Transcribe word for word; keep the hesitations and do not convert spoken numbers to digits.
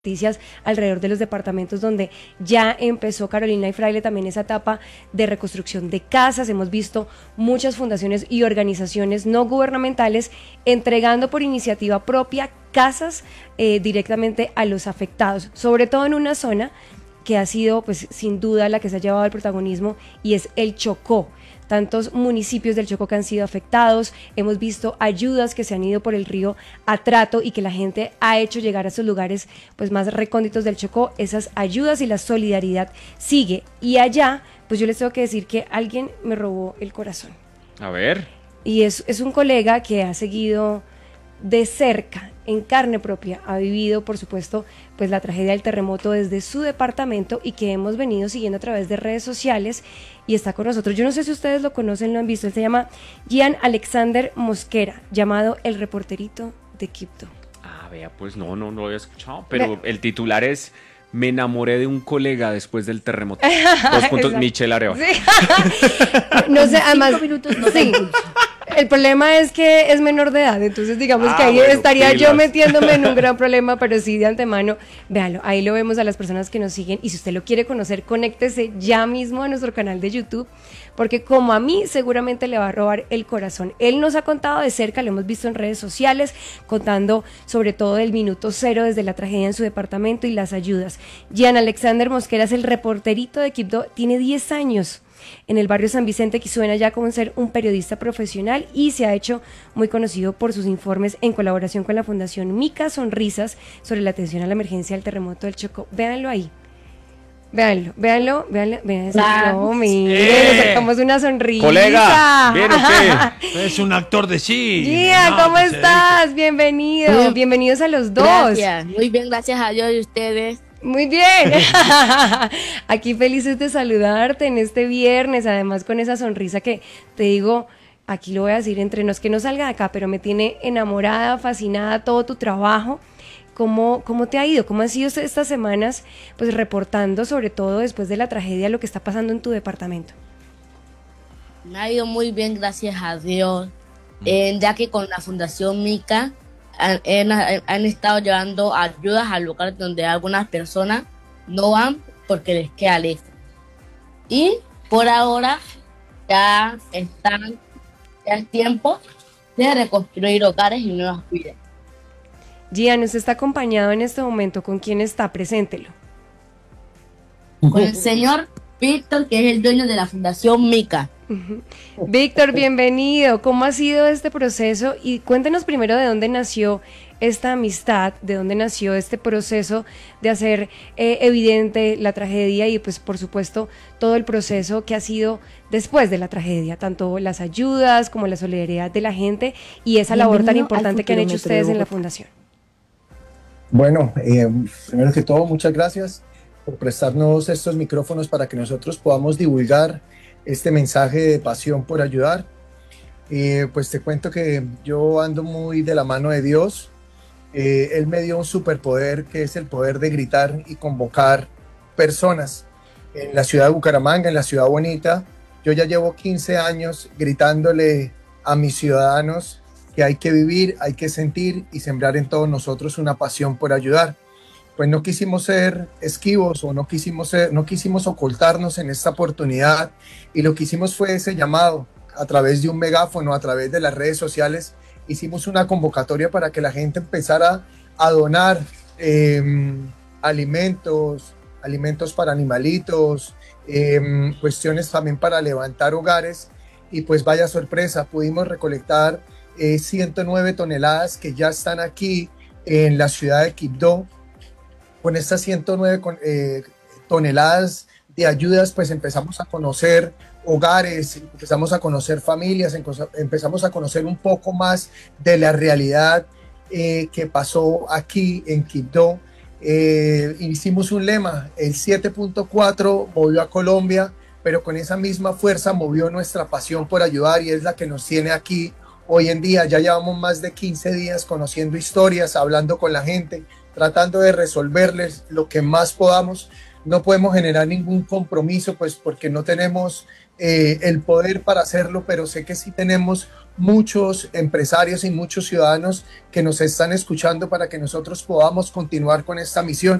noticias alrededor de los departamentos donde ya empezó Carolina y Fraile también esa etapa de reconstrucción de casas. Hemos visto muchas fundaciones y organizaciones no gubernamentales entregando por iniciativa propia casas eh, directamente a los afectados, sobre todo en una zona que ha sido pues sin duda la que se ha llevado el protagonismo, y es el Chocó. Tantos municipios del Chocó que han sido afectados, hemos visto ayudas que se han ido por el río Atrato y que la gente ha hecho llegar a esos lugares pues más recónditos del Chocó. Esas ayudas y la solidaridad sigue, y allá pues yo les tengo que decir que alguien me robó el corazón. A ver. Y es, es un colega que ha seguido de cerca, en carne propia, ha vivido por supuesto pues la tragedia del terremoto desde su departamento, y que hemos venido siguiendo a través de redes sociales, y está con nosotros. Yo no sé si ustedes lo conocen, lo han visto. Él se llama Gian Alexander Mosquera, llamado el reporterito de Quibdó. Ah, vea, pues no, no, no lo había escuchado, pero Ve el titular es: me enamoré de un colega después del terremoto. Dos puntos, Michelle Areva. Sí. No sé, además, cinco minutos no sí. El problema es que es menor de edad, entonces digamos ah, que ahí bueno, estaría pilas. Yo metiéndome en un gran problema, pero sí de antemano, véanlo, ahí lo vemos a las personas que nos siguen, y si usted lo quiere conocer, conéctese ya mismo a nuestro canal de YouTube, porque como a mí seguramente le va a robar el corazón. Él nos ha contado de cerca, lo hemos visto en redes sociales, contando sobre todo del minuto cero desde la tragedia en su departamento y las ayudas. Gian Alexander Mosquera es el reporterito de Quibdó, tiene diez años en el barrio San Vicente, que suena ya como ser un periodista profesional, y se ha hecho muy conocido por sus informes en colaboración con la Fundación Mica Sonrisas sobre la atención a la emergencia del terremoto del Chocó. Véanlo ahí. Véanlo, véanlo, véanlo, véanlo. No, mire, le sacamos una sonrisa. Colega, ¿bien o qué? Es un actor de sí. Gia, no, ¿cómo estás? Se... Bienvenido, uh, bienvenidos a los dos. Gracias, muy bien, gracias a Dios y ustedes. Muy bien, aquí felices de saludarte en este viernes, además con esa sonrisa que te digo, aquí lo voy a decir entre nos, que no salga de acá, pero me tiene enamorada, fascinada todo tu trabajo. ¿Cómo, cómo te ha ido? ¿Cómo han sido estas semanas pues reportando, sobre todo después de la tragedia, lo que está pasando en tu departamento? Me ha ido muy bien, gracias a Dios, eh, ya que con la Fundación Mica Han, han, han estado llevando ayudas al lugar donde algunas personas no van porque les queda lejos. Y por ahora ya están, ya es tiempo de reconstruir hogares y nuevas vidas. Gian, usted está acompañado en este momento. ¿Con quién está? Preséntelo. Con el señor Víctor, que es el dueño de la Fundación Mica. Uh-huh. Víctor, bienvenido. ¿Cómo ha sido este proceso? Y cuéntenos primero de dónde nació esta amistad, de dónde nació este proceso de hacer eh, evidente la tragedia, y pues por supuesto todo el proceso que ha sido después de la tragedia, tanto las ayudas como la solidaridad de la gente y esa Bienvenido labor tan importante que han hecho ustedes en la fundación. Bueno, eh, primero que todo, muchas gracias por prestarnos estos micrófonos para que nosotros podamos divulgar este mensaje de pasión por ayudar. Eh, pues te cuento que yo ando muy de la mano de Dios. Eh, él me dio un superpoder, que es el poder de gritar y convocar personas. En la ciudad de Bucaramanga, en la ciudad bonita, yo ya llevo quince años gritándole a mis ciudadanos que hay que vivir, hay que sentir y sembrar en todos nosotros una pasión por ayudar. Pues no quisimos ser esquivos o no quisimos, ser, no quisimos ocultarnos en esta oportunidad, y lo que hicimos fue ese llamado a través de un megáfono, a través de las redes sociales. Hicimos una convocatoria para que la gente empezara a donar eh, alimentos, alimentos para animalitos, eh, cuestiones también para levantar hogares, y pues vaya sorpresa, pudimos recolectar eh, ciento nueve toneladas que ya están aquí en la ciudad de Quibdó. Con estas ciento nueve eh, toneladas de ayudas, pues empezamos a conocer hogares, empezamos a conocer familias, empezamos a conocer un poco más de la realidad eh, que pasó aquí en Quibdó. Eh, hicimos un lema, el siete punto cuatro movió a Colombia, pero con esa misma fuerza movió nuestra pasión por ayudar, y es la que nos tiene aquí hoy en día. Ya llevamos más de quince días conociendo historias, hablando con la gente, tratando de resolverles lo que más podamos. No podemos generar ningún compromiso, pues porque no tenemos eh, el poder para hacerlo, pero sé que sí tenemos muchos empresarios y muchos ciudadanos que nos están escuchando para que nosotros podamos continuar con esta misión.